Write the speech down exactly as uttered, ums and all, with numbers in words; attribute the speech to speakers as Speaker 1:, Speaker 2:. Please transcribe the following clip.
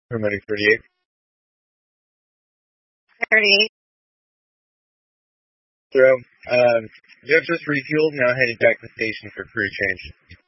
Speaker 1: Paramedic thirty-eight.
Speaker 2: thirty-eight.
Speaker 1: Throw. Um, you have just refueled, now headed back to station for crew change.